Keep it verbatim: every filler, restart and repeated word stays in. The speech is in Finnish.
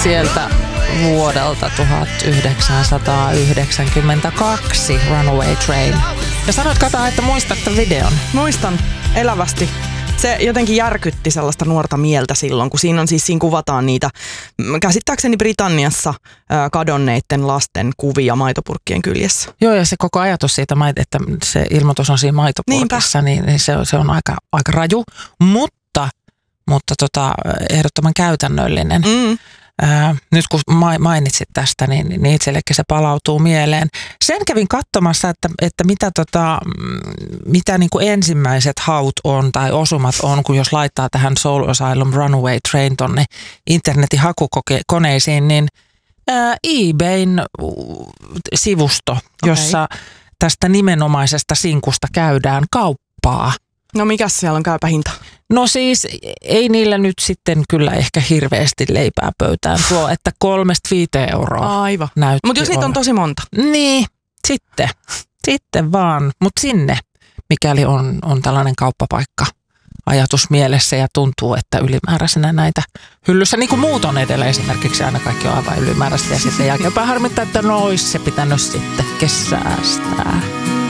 sieltä vuodelta tuhatyhdeksänsataayhdeksänkymmentäkaksi, Runaway Train. Ja sanoit, Kata, että muistat tämän videon. Muistan elävästi. Se jotenkin järkytti sellaista nuorta mieltä silloin, kun siinä on siis, siinä kuvataan niitä, käsittääkseni Britanniassa ää, kadonneiden lasten kuvia maitopurkkien kyljessä. Joo, ja se koko ajatus siitä, että se ilmoitus on siinä maitopurkissa, niin, niin se, se on aika, aika raju, mutta, mutta tota, ehdottoman käytännöllinen. Mm. Ää, nyt kun mainitsit tästä, niin, niin itsellekin se palautuu mieleen. Sen kävin katsomassa, että, että mitä, tota, mitä niin kuin ensimmäiset haut on tai osumat on, kun jos laittaa tähän Soul Asylum Runaway Train tonne internetin hakukoneisiin, niin ää, eBayn sivusto, okay, jossa tästä nimenomaisesta sinkusta käydään kauppaa. No mikäs siellä on käypä hinta? No siis ei niillä nyt sitten kyllä ehkä hirveästi leipää pöytään tuo, että kolmesta viiteen euroa. Aivan. Mutta jos niitä on tosi monta. Niin, sitten. Sitten vaan. Mutta sinne, mikäli on, on tällainen kauppapaikka ajatus mielessä ja tuntuu, että ylimääräisenä näitä hyllyssä, niin kuin muut on edellä esimerkiksi, aina kaikki on aivan ylimääräistä ja sitten jälkeenpäin harmittaa, että no olisi se pitänyt sitten kesäästää.